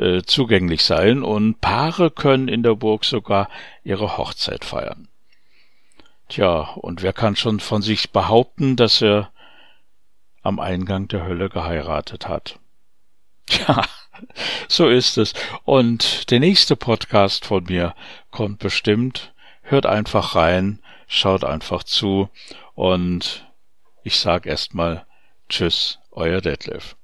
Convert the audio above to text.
zugänglich sein und Paare können in der Burg sogar ihre Hochzeit feiern. Tja, und wer kann schon von sich behaupten, dass er am Eingang der Hölle geheiratet hat? Tja, so ist es. Und der nächste Podcast von mir kommt bestimmt. Hört einfach rein, schaut einfach zu und ich sag erstmal Tschüss, euer Detlef.